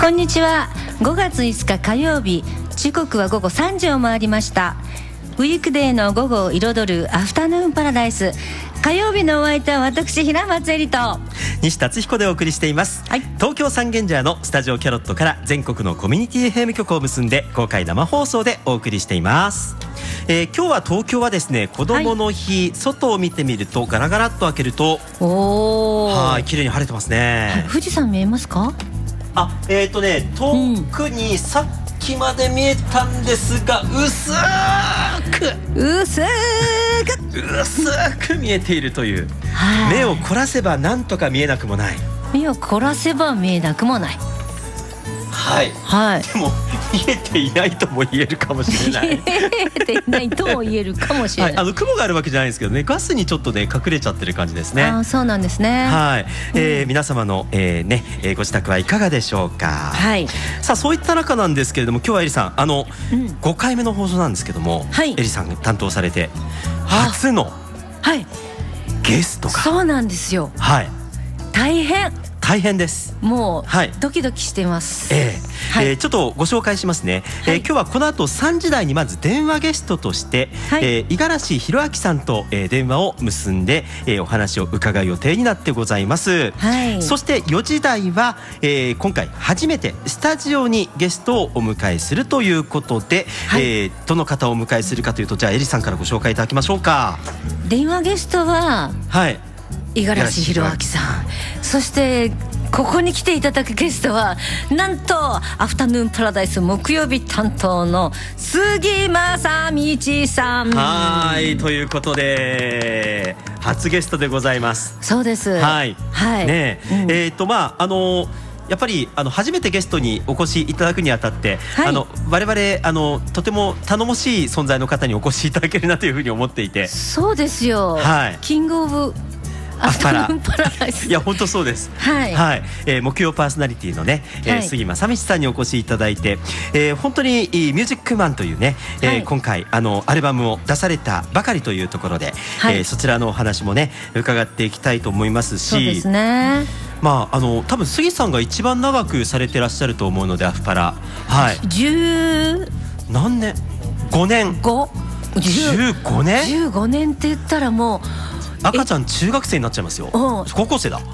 こんにちは。5月5日火曜日、時刻は午後3時を回りました。ウィークデーの午後を彩るアフタヌーンパラダイス。火曜日のお相手は私、平松絵里と西達彦でお送りしています、東京三軒茶屋のスタジオキャロットから全国のコミュニティ FM 局を結んで公開生放送でお送りしています。今日は東京はですね、子どもの日、外を見てみるとガラガラっと開けると綺麗に晴れてますね。 富士山見えますか？ 遠くにさっきまで見えたんですが、薄く見えているという、目を凝らせばなんとか見えなくもない。 目を凝らせば見えなくもない。 でも見えていないとも言えるかもしれない。 見えていないとも言えるかもしれない。 雲があるわけじゃないんですけどね、ガスにちょっとね隠れちゃってる感じですね。 そうなんですね。 皆様の、ご自宅はいかがでしょうか。さあ、そういった中なんですけれども、今日はエリさん5回目の放送なんですけども、エリさんが担当されて初のゲストが。 そうなんですよ。大変です。もう、ドキドキしています。 ちょっとご紹介しますね。今日はこの後3時台にまず電話ゲストとして、五十嵐弘明さんと、電話を結んで、お話を伺う予定になってございます。そして4時台は、今回初めてスタジオにゲストをお迎えするということで、どの方をお迎えするかというと、じゃあエリさんからご紹介いただきましょうか。 電話ゲストは五十嵐弘明さん、そしてここに来ていただくゲストはなんとアフタヌーンパラダイス木曜日担当の杉正道さん。 ということで初ゲストでございます。 そうです。 やっぱり初めてゲストにお越しいただくにあたって、我々とても頼もしい存在の方にお越しいただけるなというふうに思っていて。 そうですよ、キングオブアフタヌーンパラダイス。 いや本当そうです。木曜パーソナリティのね、杉正道さんにお越しいただいて、本当にミュージックマンというね、今回アルバムを出されたばかりというところで、そちらのお話もね伺っていきたいと思いますし。 そうですね。 多分杉さんが一番長くされてらっしゃると思うので、アフパラ 10 何年5年 15年って言ったらもう赤ちゃん中学生になっちゃいますよ。高校生だ。